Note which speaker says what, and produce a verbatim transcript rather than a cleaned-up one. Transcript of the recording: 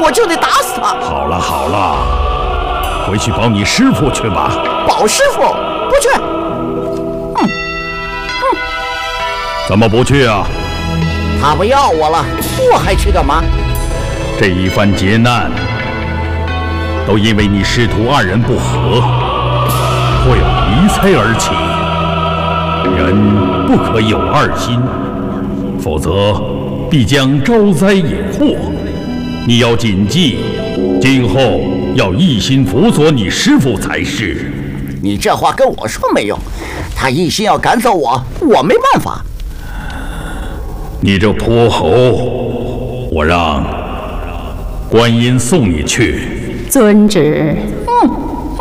Speaker 1: 我就得打死他。
Speaker 2: 好了好了，回去保你师傅去吧。
Speaker 1: 保师傅不去。嗯嗯，
Speaker 2: 怎么不去啊？
Speaker 1: 他不要我了，我还去干嘛？
Speaker 2: 这一番劫难，都因为你师徒二人不和，颇有疑猜而起。人不可有二心，否则必将招灾引祸。你要谨记，今后要一心辅佐你师傅才是。
Speaker 1: 你这话跟我说没用，他一心要赶走我，我没办法。
Speaker 2: 你这泼猴，我让观音送你去。
Speaker 3: 遵旨。